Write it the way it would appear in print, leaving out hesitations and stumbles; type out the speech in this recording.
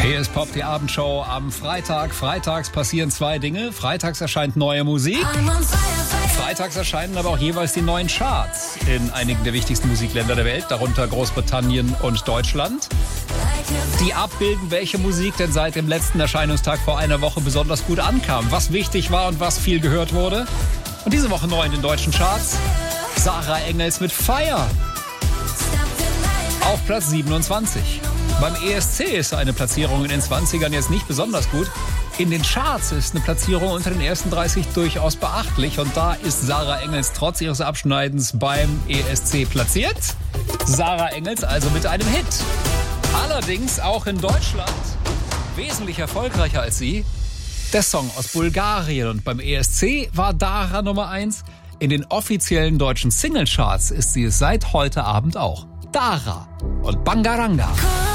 Hier ist Pop, die Abendshow am Freitag. Freitags passieren zwei Dinge. Freitags erscheint neue Musik. Freitags erscheinen aber auch jeweils die neuen Charts in einigen der wichtigsten Musikländer der Welt, darunter Großbritannien und Deutschland. Die abbilden, welche Musik denn seit dem letzten Erscheinungstag vor einer Woche besonders gut ankam, was wichtig war und was viel gehört wurde. Und diese Woche neu in den deutschen Charts: Sarah Engels mit Fire auf Platz 27. Beim ESC ist eine Platzierung in den 20ern jetzt nicht besonders gut. In den Charts ist eine Platzierung unter den ersten 30 durchaus beachtlich. Und da ist Sarah Engels trotz ihres Abschneidens beim ESC platziert. Sarah Engels also mit einem Hit. Allerdings auch in Deutschland wesentlich erfolgreicher als sie. Der Song aus Bulgarien. Und beim ESC war Dara Nummer 1. In den offiziellen deutschen Singlecharts ist sie es seit heute Abend auch. Dara und Bangaranga.